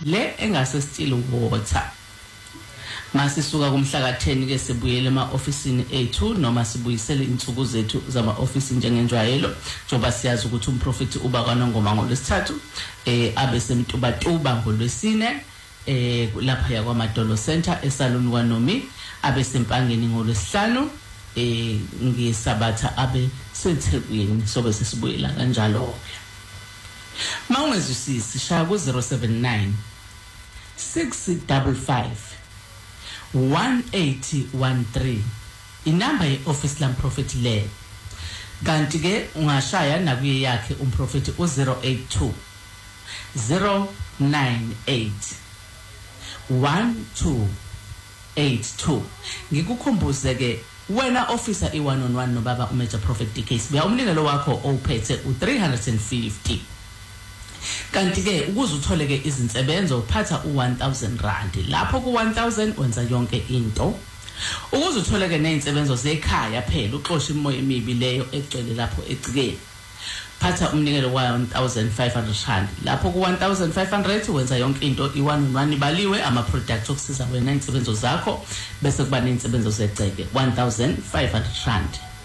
le engase still water. Masisuka kumhla ka10 ke sibuyele ema-ofisini ethu noma sibuyisele insuku zethu zama-ofisi njengenjwayelo njoba siyazi ukuthi umprofeti uba kaNongoma ngolwesithathu abe semtubatuba ngolwesine lapha yakwaMadolo Center esalon kwaNomi abe sempangeni ngolwesihlanu ngesabatha abe seThekwini sobe sesibuyela kanjalo mawungezwisisi shaya ku 079 655 1813 inamba yeoffice lamprofeti le kanti ke ungashaya nakuye yakhe umprofeti u082 098 1282 ngikukhumbuze ke wena officer i1-on-1 nobaba uMajor Prophet DK sibuya umnikelo wakho ophethe u350 kanti ke ukuze uthole ke izinsebenzo uphatha u1000 rand lapho ku1000 wenza yonke into ukuze uthole ke nezinsebenzo zekhaya phela uxosha imoya emibi leyo egcwele lapho ecikeni phatha umnikelo wa1500 rand lapho ku1500 wenza yonke into i1-on-1 ibaliwe ama products okusiza wena insebenzo zakho bese kuba nezinsebenzo zeceke 1500 rand